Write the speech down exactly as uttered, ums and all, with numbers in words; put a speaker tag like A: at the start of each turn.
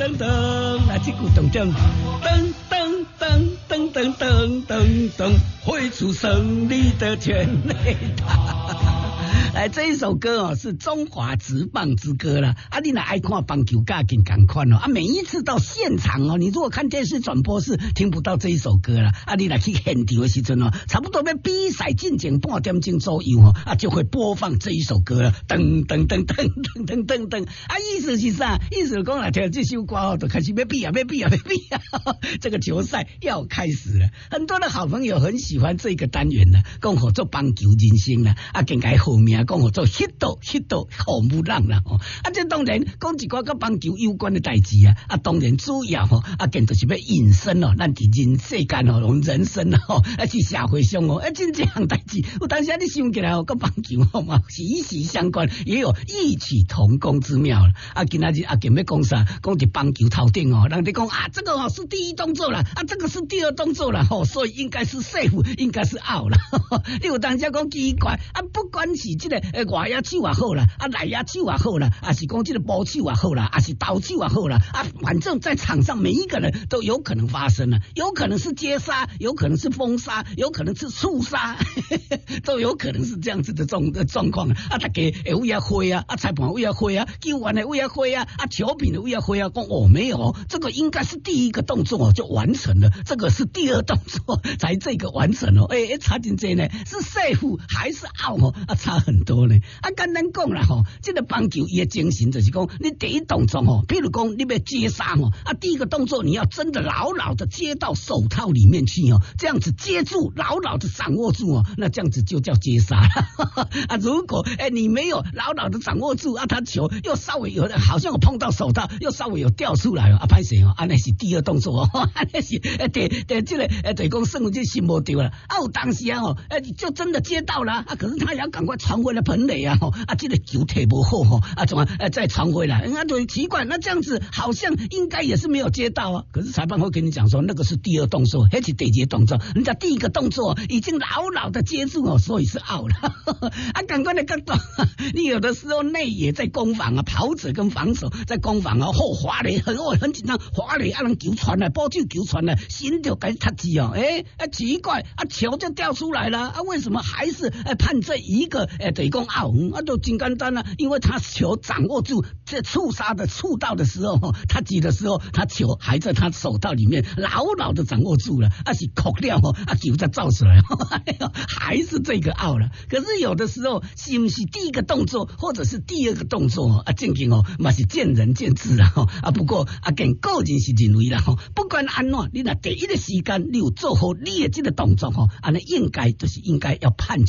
A: 噔噔，啊，这句动点，噔噔噔噔噔噔噔噔，挥出胜利的全垒打。哎，这一首歌哦是中华职棒之歌啦。啊，你若爱看棒球，赶紧赶快哦。啊，每一次到现场哦，你如果看电视转播是听不到这一首歌啦。啊，你若去现场的时阵哦，差不多要比赛进前半点钟左右哦，啊就会播放这一首歌了。噔噔噔噔噔噔噔噔，啊，意思是啥？意思讲来听这首歌哦，就开始要比啊，要比啊，要比啊，这个球赛要开始了。很多的好朋友很喜欢这个单元呢，讲好做棒球人生啦，啊，更改后面。讲我做 hit 到 hit 到好不让啦哦，啊这当然讲一寡跟棒球有关的代志啊，啊当然主要吼啊，更就是要引申哦，咱伫人世间哦，用人生哦，啊去社会上哦，啊真这样代志，有当时啊你想起来哦，跟棒球哦嘛息息相关，也有异曲同工之妙了。啊今仔日啊今要讲啥？讲伫棒球头顶哦，人哋讲啊这个哦是第一动作啦，啊这个是第二动作啦，吼、哦，所以应该是 safe， 应该是 out 啦。你有当时讲奇怪啊，不管是这个。诶，外野手也好啦，啊内野手也好啦，啊是讲这个捕手也好啦，啊是投手也好啦，啊反正在场上每一个人都有可能发生了，有可能是接杀，有可能是封杀，有可能是触杀，都有可能是这样子的状状况啊。大家会为啊挥啊，啊裁判为啊挥啊，球员的为啊挥啊，啊球评的为啊挥啊，讲哦没有，这个应该是第一个动作就完成了，这个是第二动作才这个完成了，诶、欸、差真多呢，是 safe 还是 out 哦？啊差很多。多呢啊，简单讲啦吼，这个棒球伊的精神就是讲，你第一动作吼，譬如讲你要接杀吼，啊，第一个动作你要真的牢牢的接到手套里面去哦，这样子接住，牢牢的掌握住哦，那这样子就叫接杀了啊。如果哎、欸、你没有牢牢的掌握住啊，他球又稍微有好像有碰到手套，又稍微有掉出来哦，啊，拍谁哦，啊那是第二动作哦，啊那是哎对对，这个哎对讲胜这心无丢了啊，有当时啊哦，哎就真的接到了啊，可是他也要赶快传回来。本垒啊，吼啊，这个球踢不好吼啊，怎么呃再传回来？那就奇怪，那这样子好像应该也是没有接到啊。可是裁判会跟你讲说，那个是第二动作，还是第几动作？人家第一个动作已经牢牢的接住哦，所以是 out 了。啊，赶快的角度，你有的时候内野在攻防啊，跑者跟防守在攻防啊，后滑垒很哦很紧张，滑垒啊人球传来，波球球传来，心就该塌机哦，哎啊奇怪啊，球就掉出来了啊，为什么还是呃判这一个呃等于讲 out 啊，都真简单了，因为他球掌握住这触杀的触到的时候，他挤的时候，他球还在他手套里面牢牢的掌握住了，啊是扣掉哦，啊球再造出来，还是这个 out 了。可是有的时候是不是第一个动作或者是第二个动作啊，正经哦，嘛是见仁见智啦哈啊。不过啊，跟个人是认为啦哈，不管安怎，你那第一个时间你有做好你的这个动作哈，安尼应该就是应该要判。